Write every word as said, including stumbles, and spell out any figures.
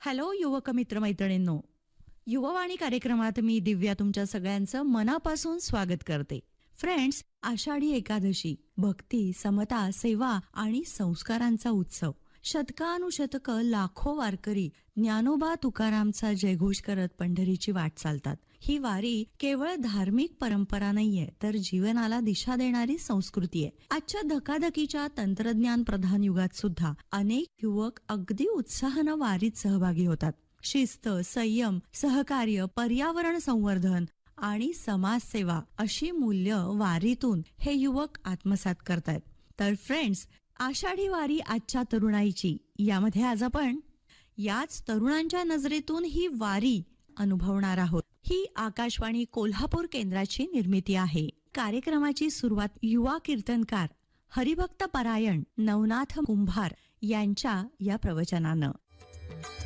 Hello युवक मित्र मैत्रिणींनो, युववाणी कार्यक्रमात मी दिव्या तुमच्या सगळ्यांचं मनापासून स्वागत करते. फ्रेंड्स, आषाढी एकादशी भक्ती, समता, सेवा आणि संस्कारांचा उत्सव. शतकानुशतकं लाखो वारकरी ज्ञानोबा तुकारामचा जयघोष करत पंढरीची वाट चालतात. ही वारी केवळ धार्मिक परंपरा नाहीये, तर जीवनाला दिशा देणारी संस्कृती आहे. आजच्या धकाधकीच्या तंत्रज्ञान प्रधान युगात सुद्धा अनेक युवक अगदी उत्साहानं वारीत सहभागी होतात. शिस्त, संयम, सहकार्य, पर्यावरण संवर्धन आणि समाजसेवा अशी मूल्य वारीतून हे युवक आत्मसात करतायत. तर फ्रेंड्स, आषाढी वारी आजच्या तरुणाईची यामध्ये आज आपण याच तरुणांच्या नजरेतून ही वारी अनुभवणार आहोत. ही आकाशवाणी कोल्हापूर केंद्राची निर्मिती आहे. कार्यक्रमाची सुरुवात युवा कीर्तनकार हरिभक्त परायण नवनाथ कुंभार यांच्या या प्रवचनानं.